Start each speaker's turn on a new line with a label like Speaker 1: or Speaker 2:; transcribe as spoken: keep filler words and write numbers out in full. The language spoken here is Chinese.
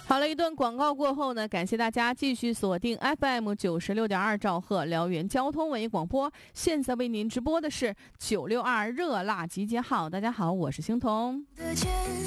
Speaker 1: 好了，一段广告过后呢，感谢大家继续锁定 F M 九十六点二兆赫辽源交通文艺广播。现在为您直播的是九六二热辣集结号。大家好，我是星彤。